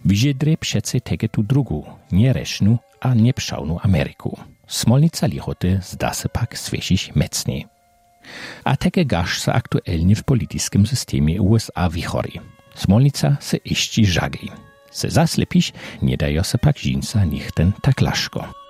Wyżedre przece tege tu drugu, nieresznu a nieprzałnu Ameryku. Smolnica lichoty zda se pak świeżyć mecniej. A tege gasz se aktualnie w politycznym systemie USA wichori. Smolnica se iści żagi. Se zaslepić nie dają se pak dżinsa nichten tak laszko.